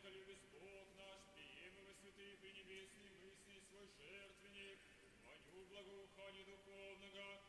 любит Бог наш, приеми во святых и небесных мыслей свой жертвенник, маню благоухание духовного,